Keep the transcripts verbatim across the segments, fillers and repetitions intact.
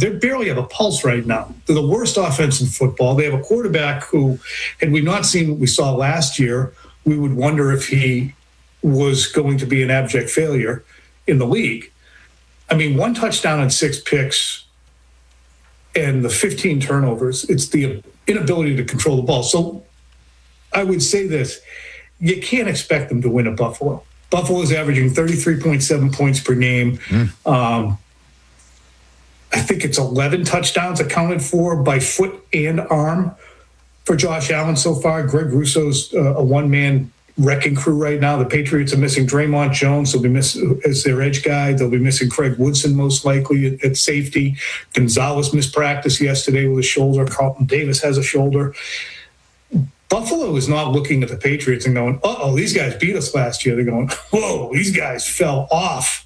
they barely have a pulse right now. They're the worst offense in football. They have a quarterback who, had we not seen what we saw last year, we would wonder if he was going to be an abject failure in the league. I mean, one touchdown and six picks and the fifteen turnovers, it's the inability to control the ball. So I would say this, you can't expect them to win at Buffalo. Buffalo is averaging thirty-three point seven points per game. Mm. Um, I think it's eleven touchdowns accounted for by foot and arm for Josh Allen so far. Greg Russo's uh, a one-man wrecking crew right now. The Patriots are missing Draymond Jones. They'll be missing as their edge guy. They'll be missing Craig Woodson most likely at, at safety. Gonzalez missed practice yesterday with a shoulder. Carlton Davis has a shoulder. Buffalo is not looking at the Patriots and going, uh-oh, these guys beat us last year. They're going, whoa, these guys fell off.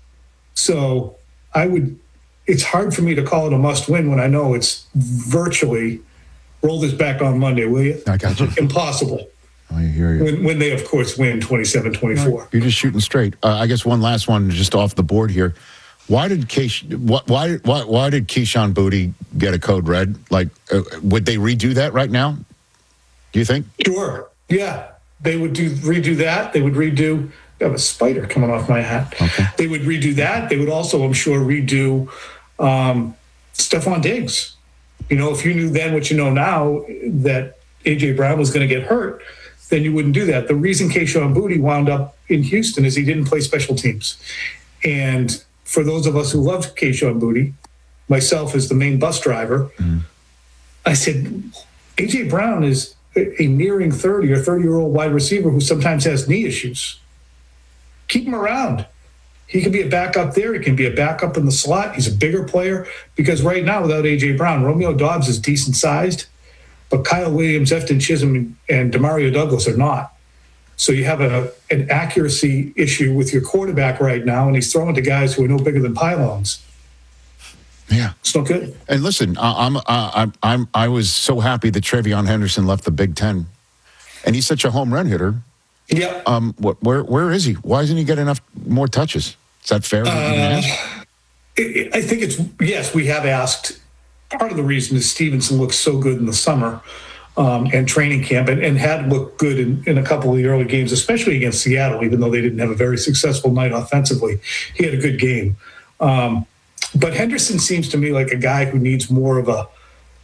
So I would, it's hard for me to call it a must-win when I know it's virtually, roll this back on Monday, will you? I got you. Impossible. I hear you. When, when they, of course, win twenty-seven twenty-four. You're just shooting straight. Uh, I guess one last one just off the board here. Why did Keish, why, why, why, why did Keyshawn Boutte get a code red? Like, uh, would they redo that right now? Do you think? Sure. Yeah. They would do redo that. They would redo, I have a spider coming off my hat. Okay. They would redo that. They would also, I'm sure, redo um, Stephon Diggs. You know, if you knew then what you know now that A J Brown was going to get hurt, then you wouldn't do that. The reason Keyshawn Boutte wound up in Houston is he didn't play special teams. And for those of us who loved Keyshawn Boutte, myself as the main bus driver, mm. I said, A J Brown is a nearing thirty or thirty-year-old wide receiver who sometimes has knee issues. Keep him around. He can be a backup there. He can be a backup in the slot. He's a bigger player because right now without A J Brown, Romeo Doubs is decent sized, but Kyle Williams, Efton Chisholm, and Demario Douglas are not. So you have a, an accuracy issue with your quarterback right now, and he's throwing to guys who are no bigger than pylons. Yeah, it's not good. And listen, I, I'm, I, I'm, I was so happy that Trevion Henderson left the Big Ten, and he's such a home run hitter. Yeah. Um. What? Where? Where is he? Why doesn't he get enough more touches? Is that fair? Uh, I think it's yes. We have asked. Part of the reason is Stevenson looks so good in the summer um, and training camp, and, and had looked good in, in a couple of the early games, especially against Seattle. Even though they didn't have a very successful night offensively, he had a good game. Um, But Henderson seems to me like a guy who needs more of a,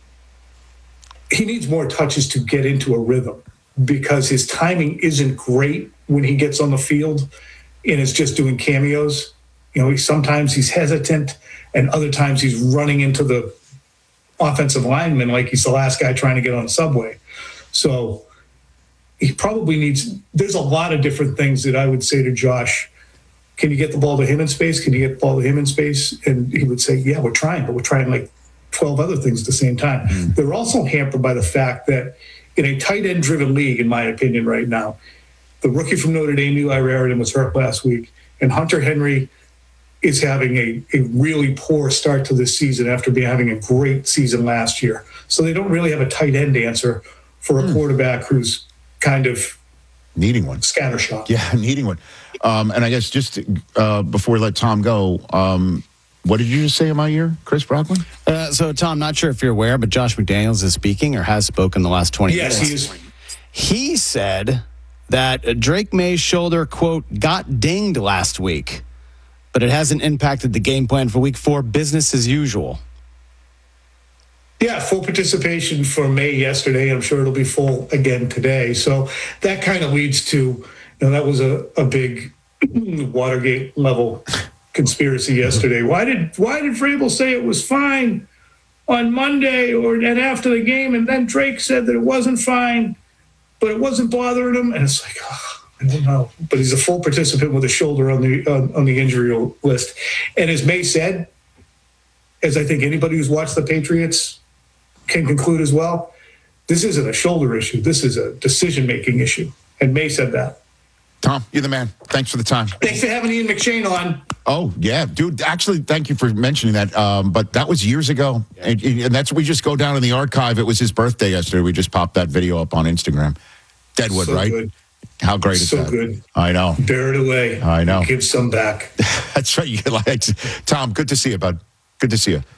he needs more touches to get into a rhythm because his timing isn't great when he gets on the field and is just doing cameos. You know, he, sometimes he's hesitant and other times he's running into the offensive lineman like he's the last guy trying to get on a subway. So he probably needs, there's a lot of different things that I would say to Josh. Can you get the ball to him in space? Can you get the ball to him in space? And he would say, yeah, we're trying, but we're trying like twelve other things at the same time. Mm. They're also hampered by the fact that in a tight end driven league, in my opinion right now, the rookie from Notre Dame, Eli Raritan, was hurt last week, and Hunter Henry is having a, a really poor start to this season after being having a great season last year. So they don't really have a tight end answer for a mm. quarterback who's kind of needing one. Scattershot. Yeah, needing one. Um, and I guess just uh, before we let Tom go, um, what did you just say in my ear, Chris Brockman? Uh, so, Tom, not sure if you're aware, but Josh McDaniels is speaking or has spoken the last twenty yes, minutes. Yes, he is. He said that Drake May's shoulder, quote, got dinged last week, but it hasn't impacted the game plan for week four, business as usual. Yeah, full participation for May yesterday. I'm sure it'll be full again today. So that kind of leads to, you know, that was a, a big Watergate level conspiracy yesterday. Why did why did Vrabel say it was fine on Monday or and after the game, and then Drake said that it wasn't fine, but it wasn't bothering him? And it's like, oh, I don't know. But he's a full participant with a shoulder on the on, on the injury list. And as May said, as I think anybody who's watched the Patriots can conclude as well, this isn't a shoulder issue. This is a decision-making issue. And May said that. Tom, you're the man. Thanks for the time. Thanks for having Ian McShane on. Oh, yeah. Dude, actually, thank you for mentioning that. Um, but that was years ago. And, and that's, we just go down in the archive. It was his birthday yesterday. We just popped that video up on Instagram. Deadwood, so right? Good. How great is so that? So good. I know. Bear it away. I know. Give some back. That's right. You like Tom, good to see you, bud. Good to see you.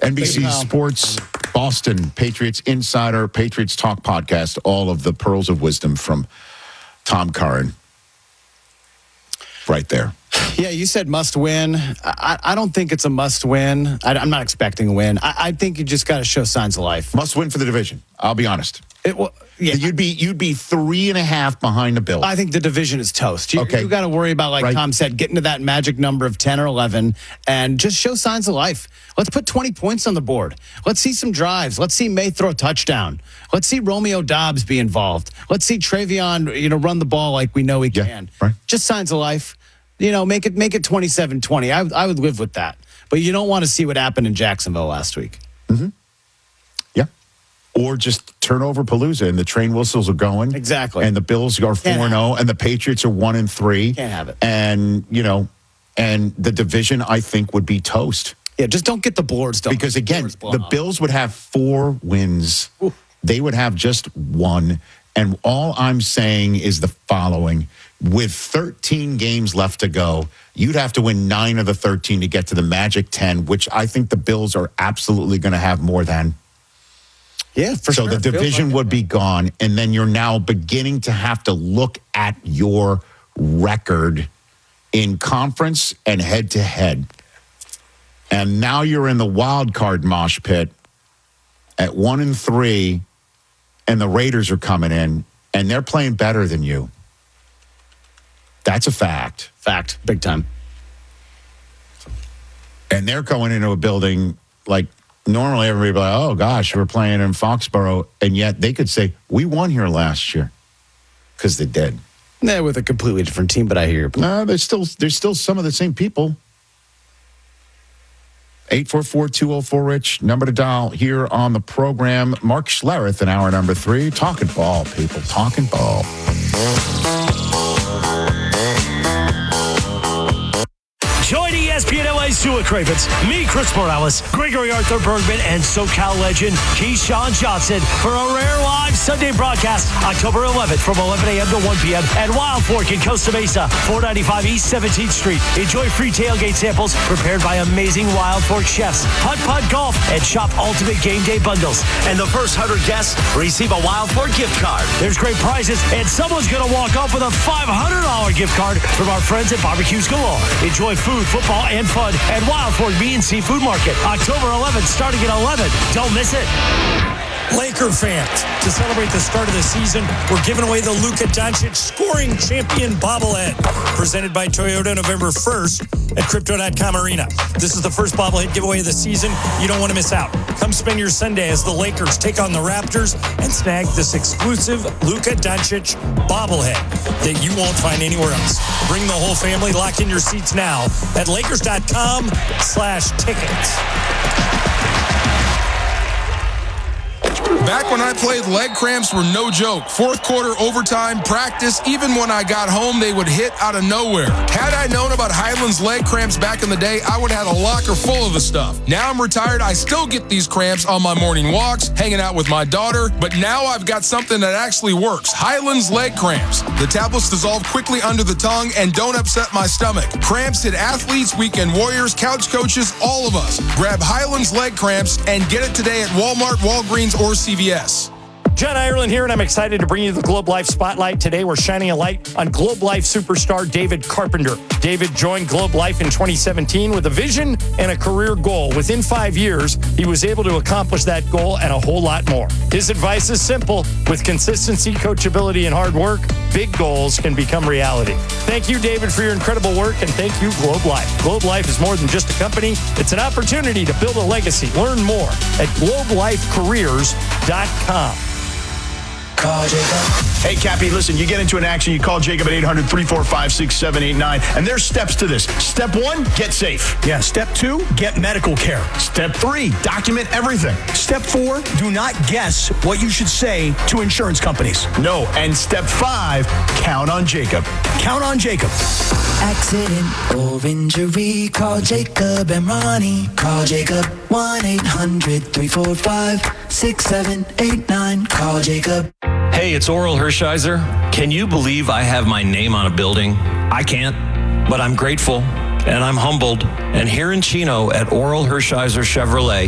N B C Wow. Sports, Boston, Patriots Insider, Patriots Talk podcast, all of the pearls of wisdom from Tom Curran. Right there. Yeah, you said must win. I, I don't think it's a must win. I, I'm not expecting a win. I, I think you just got to show signs of life. Must win for the division. I'll be honest. It, well, yeah, You'd be you'd be three and a half behind the Bills. I think the division is toast. You, Okay. you got to worry about, like Right. Tom said, getting to that magic number of ten or eleven and just show signs of life. Let's put twenty points on the board. Let's see some drives. Let's see May throw a touchdown. Let's see Romeo Dobbs be involved. Let's see Travion, you know, run the ball like we know he Yeah, can. right. Just signs of life. You know, make it make it twenty-seven twenty. I, would- I would live with that. But you don't want to see what happened in Jacksonville last week. Yeah. Or just turn over Palooza and the train whistles are going. Exactly. And the Bills are four and oh and the Patriots are one and three. Can't have it. And, you know, and the division, I think, would be toast. Yeah, just don't get the boards done. Because, again, Boards blown the up. Bills would have four wins. They would have just one. And all I'm saying is the following. With thirteen games left to go, you'd have to win nine of the thirteen to get to the magic ten, which I think the Bills are absolutely going to have more than. Yeah, for So sure. the Feels division like it. would be gone. And then you're now beginning to have to look at your record in conference and head to head. And now you're in the wild card mosh pit at one and three, and the Raiders are coming in, and they're playing better than you. That's a fact. Fact, big time. And they're going into a building like normally everybody would be like, oh gosh, we're playing in Foxborough. And yet they could say, we won here last year. Because they did. They're with a completely different team, but I hear your point. No, there's still there's still some of the same people. eight four four, two oh four, Rich, number to dial here on the program. Mark Schlereth in hour number three. Talking ball, people. Talking ball. Join E S P N L A's Stuart Cravens, me, Chris Morales, Gregory Arthur Bergman, and SoCal legend Keyshawn Johnson for a rare live Sunday broadcast October eleventh from eleven a.m. to one p.m. at Wild Fork in Costa Mesa, four ninety-five East seventeenth Street. Enjoy free tailgate samples prepared by amazing Wild Fork chefs, Putt Putt Golf, and shop Ultimate Game Day bundles. And the first one hundred guests receive a Wild Fork gift card. There's great prizes, and someone's going to walk off with a five hundred dollars gift card from our friends at Barbecues Galore. Enjoy food, football, and fun at Wild Fork Meat and Seafood Market, October eleventh, starting at eleven. Don't miss it. Laker fans, to celebrate the start of the season, we're giving away the Luka Doncic Scoring Champion bobblehead, presented by Toyota November first at Crypto dot com Arena. This is the first bobblehead giveaway of the season. You don't want to miss out. Come spend your Sunday as the Lakers take on the Raptors and snag this exclusive Luka Doncic bobblehead that you won't find anywhere else. Bring the whole family. Lock in your seats now at Lakers dot com slash tickets. Back when I played, leg cramps were no joke. Fourth quarter, overtime, practice, even when I got home, they would hit out of nowhere. Had I known about Highland's leg cramps back in the day, I would have had a locker full of the stuff. Now I'm retired, I still get these cramps on my morning walks, hanging out with my daughter, but now I've got something that actually works. Highland's leg cramps. The tablets dissolve quickly under the tongue and don't upset my stomach. Cramps hit athletes, weekend warriors, couch coaches, all of us. Grab Highland's leg cramps and get it today at Walmart, Walgreens, or C V S. John Ireland here, and I'm excited to bring you the Globe Life Spotlight. Today, we're shining a light on Globe Life superstar David Carpenter. David joined Globe Life in twenty seventeen with a vision and a career goal. Within five years, he was able to accomplish that goal and a whole lot more. His advice is simple. With consistency, coachability, and hard work, big goals can become reality. Thank you, David, for your incredible work, and thank you, Globe Life. Globe Life is more than just a company. It's an opportunity to build a legacy. Learn more at globe life careers dot com. Call Jacob. Hey, Cappy, listen, you get into an accident, you call Jacob at eight hundred, three four five, six seven eight nine, and there's steps to this. Step one, get safe. Yeah, step two, get medical care. Step three, document everything. Step four, do not guess what you should say to insurance companies. No, and step five, count on Jacob. Count on Jacob. Accident or injury, call Jacob and Ronnie. Call Jacob, one eight hundred, three four five, six seven eight nine. Call Jacob. Hey, it's Oral Hershiser. Can you believe I have my name on a building? I can't, but I'm grateful and I'm humbled. And here in Chino at Oral Hershiser Chevrolet,